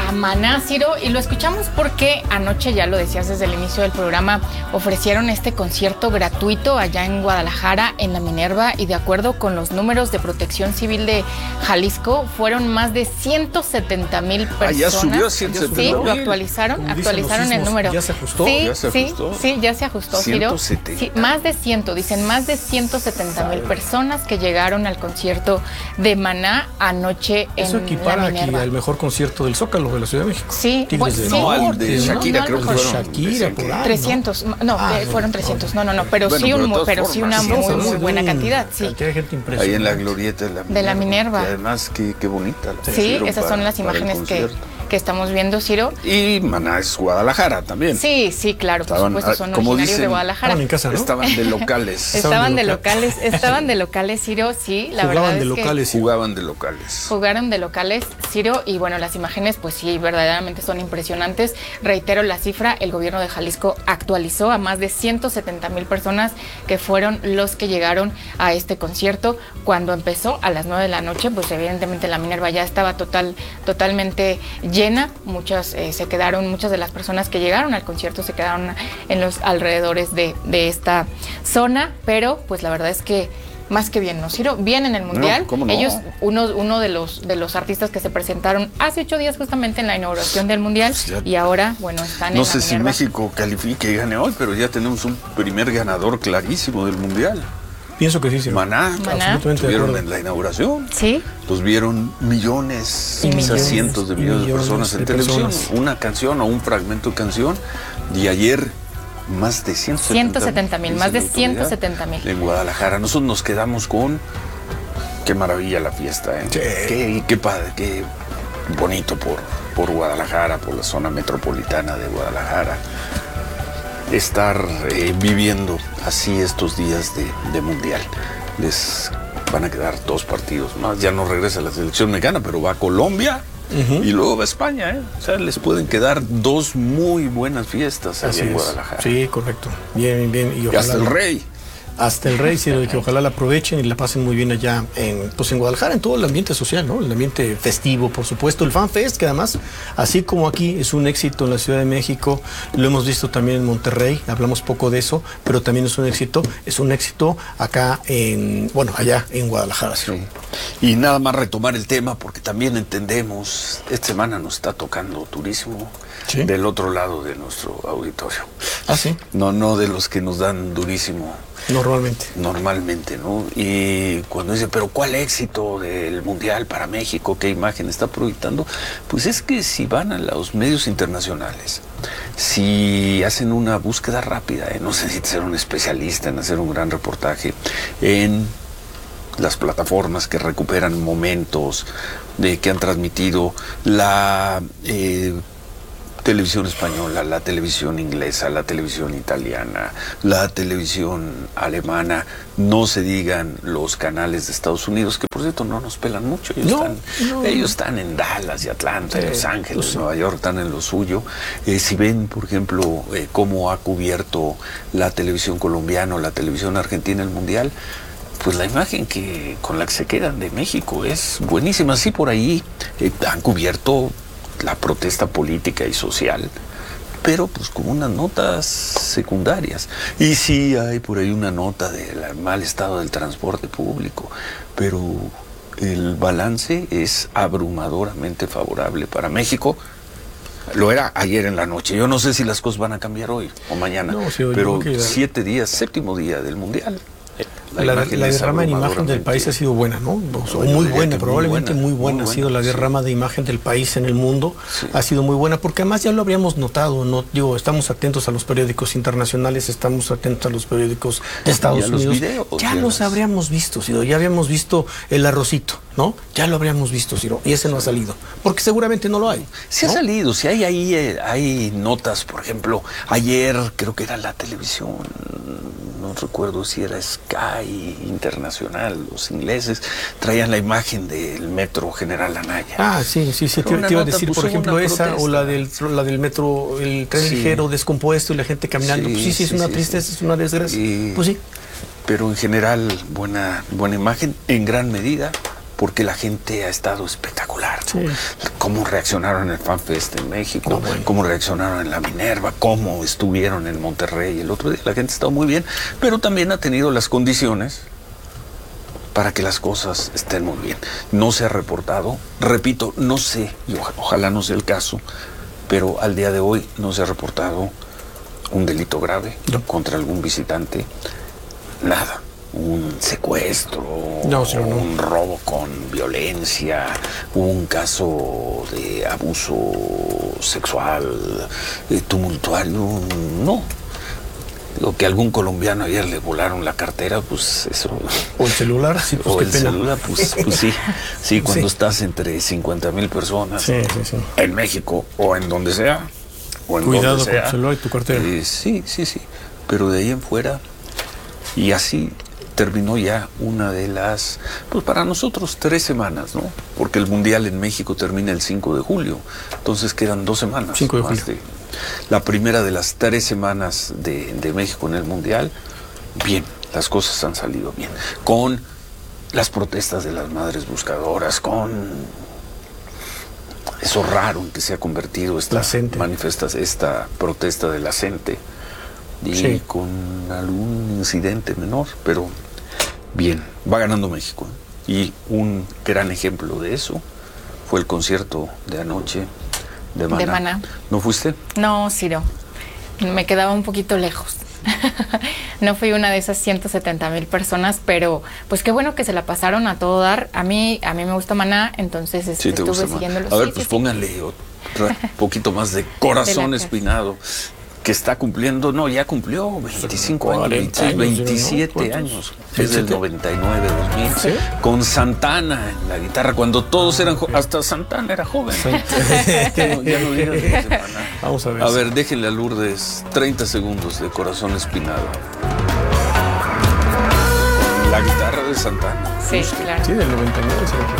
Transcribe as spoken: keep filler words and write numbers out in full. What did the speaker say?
a Maná, Ciro, y lo escuchamos porque anoche, ya lo decías desde el inicio del programa, ofrecieron este concierto gratuito allá en Guadalajara, en la Minerva, y de acuerdo con los números de Protección Civil de Jalisco, fueron más de ciento setenta mil personas. Ah, ya subió a ciento setenta mil. Sí, lo actualizaron, actualizaron el número. ¿Ya se ajustó? Sí, ¿Ya se sí, ajustó? sí, ya se ajustó, Ciro. ciento setenta. Sí, más de cien, dicen, más de ciento setenta mil personas que llegaron al concierto de Maná anoche en Eso equipara la aquí Minerva. al mejor concierto del Zócalo de la Ciudad de México. Sí, Tigres pues, del sí. No, al Norte, de ¿no? Shakira, No, creo que no, fueron. Shakira, decían por que- ahí. trescientos, no, Ah, eh, no, fueron no, trescientos, no. no, no, no, pero Bueno, sí, pero un, de todas pero sí una formas, muy, Estamos muy hablando buena de un- cantidad, sí. Cantidad de gente Ahí impresionante. en la glorieta de la Minerva. De la Minerva. Y además, qué, qué bonita. La Sí, pusieron esas son para- las para el imágenes que, concierto. que estamos viendo, Ciro. Y Maná es Guadalajara también. Sí, sí, claro, por Estaban, supuesto, son ah, como originarios de dicen, Guadalajara. Estaban en casa, ¿no? Estaban de locales. Estaban de de locales, estaban de locales, Ciro, sí, la Jugaban verdad de es locales. que Jugaban de locales. jugaron de locales, Ciro, y bueno, las imágenes pues sí, verdaderamente son impresionantes. Reitero la cifra, el gobierno de Jalisco actualizó a más de ciento setenta mil personas que fueron los que llegaron a este concierto. Cuando empezó a las nueve de la noche, pues evidentemente la Minerva ya estaba total, totalmente llena. Muchas eh, se quedaron, muchas de las personas que llegaron al concierto se quedaron en los alrededores de, de esta zona, pero pues la verdad es que más que bien, ¿no, Ciro? Bien en el Mundial. No, ¿cómo no? Ellos, uno, uno de los de los artistas que se presentaron hace ocho días justamente en la inauguración del Mundial, Pues ya, y ahora, bueno, están en no la sé si Minerva. México califique y gane hoy, pero ya tenemos un primer ganador clarísimo del Mundial. Pienso que sí, sí. Maná. Maná. Absolutamente de Estuvieron acuerdo. en la inauguración. Sí, Los vieron millones, Y quizás millones, cientos de y millones de millones personas en de televisión. personas. Una canción o un fragmento de canción. Y ayer más de ciento setenta mil. más de dice la ciento autoridad, setenta mil. En Guadalajara. Nosotros nos quedamos con... Qué maravilla la fiesta, ¿eh? Sí. Qué, qué padre, qué bonito por, por Guadalajara, por la zona metropolitana de Guadalajara. Estar eh, viviendo así estos días de, de Mundial. Les van a quedar dos partidos más. Ya no regresa la selección mexicana, pero va a Colombia. Uh-huh. Y luego va a España, ¿eh? O sea, les pueden quedar dos muy buenas fiestas allá en Guadalajara. Sí, correcto. Bien, bien. Y, y hasta el Rey. Hasta el Rey, sí, que ojalá la aprovechen y la pasen muy bien allá en, pues en Guadalajara, en todo el ambiente social, ¿no? El ambiente festivo, por supuesto. El Fan Fest, que además, así como aquí es un éxito en la Ciudad de México, lo hemos visto también en Monterrey, hablamos poco de eso, pero también es un éxito, es un éxito acá en, bueno, allá en Guadalajara. Sí. Y nada más retomar el tema, porque también entendemos, esta semana nos está tocando turismo, ¿sí?, del otro lado de nuestro auditorio. Ah, sí. No, no de los que nos dan durísimo. Normalmente. Normalmente, ¿no? Y cuando dice, pero ¿cuál éxito del Mundial para México? ¿Qué imagen está proyectando? Pues es que si van a los medios internacionales, si hacen una búsqueda rápida, ¿eh? No necesita ser un especialista en hacer un gran reportaje, en las plataformas que recuperan momentos de que han transmitido la... Eh, televisión española, la televisión inglesa, la televisión italiana, la televisión alemana, no se digan los canales de Estados Unidos, que por cierto no nos pelan mucho. Ellos, no, están, no. ellos están en Dallas y Atlanta, sí, Los Ángeles, sí. Nueva York, están en lo suyo. Eh, si ven, por ejemplo, eh, cómo ha cubierto la televisión colombiana o la televisión argentina el Mundial, pues la imagen que con la que se quedan de México es buenísima. Sí, por ahí eh, han cubierto la protesta política y social, pero pues con unas notas secundarias. Y sí hay por ahí una nota del mal estado del transporte público, pero el balance es abrumadoramente favorable para México. Lo era ayer en la noche. Yo no sé si las cosas van a cambiar hoy o mañana, no, sí, pero siete días, séptimo día del Mundial. La, la, la derrama en imagen del país ha sido buena, ¿no? O sea, muy buena, probablemente muy buena, muy buena ha sido la derrama sí. de imagen del país en el mundo, sí. ha sido muy buena, porque además ya lo habríamos notado, ¿no? Digo, estamos atentos a los periódicos internacionales, estamos atentos a los periódicos de Estados ya Unidos. Los videos, ya los habríamos visto, Ciro, ya habíamos visto el arrocito, ¿no? Ya lo habríamos visto, Ciro, y ese no ha salido, porque seguramente no lo hay. Sí, ¿no? Ha salido, si hay ahí, eh, hay notas, por ejemplo, ayer creo que era la televisión, no recuerdo si era Sky Internacional, los ingleses traían la imagen del metro General Anaya. Ah, sí, sí, sí, te, te iba a decir, por ejemplo, esa protesta. o la del la del metro, el tren sí. ligero descompuesto y la gente caminando. Sí, pues sí, sí, es sí, una sí, tristeza, sí. es una desgracia. Y, pues sí. Pero en general, buena, buena imagen, en gran medida, porque la gente ha estado espectacular, ¿no? Sí. cómo reaccionaron en el FanFest en México, no, bueno. cómo reaccionaron en la Minerva, cómo estuvieron en Monterrey el otro día. La gente está muy bien, pero también ha tenido las condiciones para que las cosas estén muy bien. No se ha reportado, repito, no sé, y oja- ojalá no sea el caso, pero al día de hoy no se ha reportado un delito grave no. contra algún visitante, nada. Un secuestro, no, sí, no. un robo con violencia, un caso de abuso sexual eh, tumultuario, no. Digo, que algún colombiano ayer le volaron la cartera, pues eso. O el celular, sí, pues o qué el pena. celular, pues, pues sí. Sí, cuando Sí. estás entre cincuenta mil personas Sí, sí, sí. en México o en donde sea, o en Cuidado donde con sea. tu celular y tu cartera. Eh, sí, sí, sí. Pero de ahí en fuera, y así terminó ya una de las, pues para nosotros tres semanas, ¿no? Porque el Mundial en México termina el cinco de julio, entonces quedan dos semanas. cinco de más julio. de- la primera de las tres semanas de, de México en el Mundial, bien, las cosas han salido bien. Con las protestas de las madres buscadoras, con eso raro en que se ha convertido esta La gente. manifesta, esta protesta de la gente. Y Sí. con algún incidente menor, pero bien, va ganando México. ¿eh? Y un gran ejemplo de eso fue el concierto de anoche de Maná. De Maná. ¿No fuiste? No, Ciro, me quedaba un poquito lejos. No fui una de esas ciento setenta mil personas, pero pues qué bueno que se la pasaron a todo dar. A mí, a mí me gusta Maná, entonces este, Sí, te estuve gusta más. siguiéndolo. A ver, Sí, pues sí, sí. pónganle otro poquito más de Corazón De la Espinado, que está cumpliendo, no, ya cumplió veinticinco años, cuarenta veintiséis, años, veintisiete ¿cuántos? años, es del ¿veintisiete? noventa y nueve, dos mil, ¿Sí? con Santana en la guitarra, cuando todos eran, jo- hasta Santana era joven. Ya no, ya no digas de Semana. Vamos a ver. A ver, déjenle a Lourdes treinta segundos de Corazón Espinado. Con la guitarra de Santana. Sí, Justo. claro. Sí, del noventa y nueve.